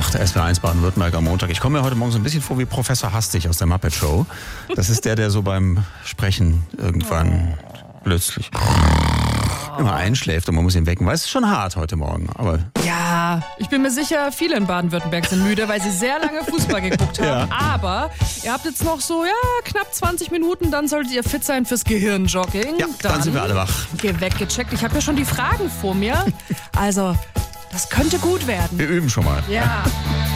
8, SWR1 Baden-Württemberg am Montag. Ich komme mir heute Morgen so ein bisschen vor wie Professor Hastig aus der Muppet Show. Das ist der so beim Sprechen irgendwann plötzlich immer einschläft und man muss ihn wecken. Weil es ist schon hart heute Morgen. Aber ja, ich bin mir sicher, viele in Baden-Württemberg sind müde, weil sie sehr lange Fußball geguckt haben. Ja. Aber ihr habt jetzt noch so, knapp 20 Minuten, dann solltet ihr fit sein fürs Gehirnjogging. ja, dann sind wir alle wach. Weggecheckt. Ich habe ja schon die Fragen vor mir. Also, das könnte gut werden. Wir üben schon mal. Ja.